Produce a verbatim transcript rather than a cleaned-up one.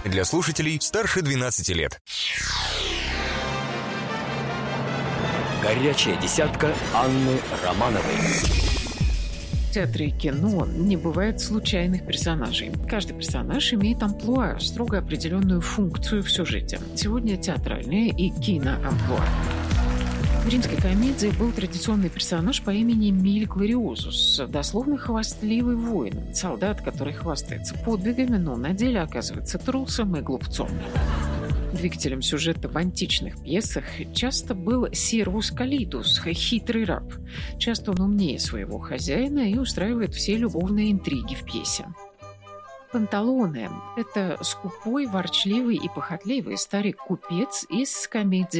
Для слушателей старше двенадцати лет. Горячая десятка Анны Романовой. В театре и кино не бывает случайных персонажей. Каждый персонаж имеет амплуа, строго определенную функцию в сюжете. Сегодня театральное и киноамплуа. В римской комедии был традиционный персонаж по имени Эмиль Глориозус, дословно хвастливый воин, солдат, который хвастается подвигами, но на деле оказывается трусом и глупцом. Двигателем сюжета в античных пьесах часто был Сервус Калидус, хитрый раб. Часто он умнее своего хозяина и устраивает все любовные интриги в пьесе. Панталоне – это скупой, ворчливый и похотливый старик-купец из комедии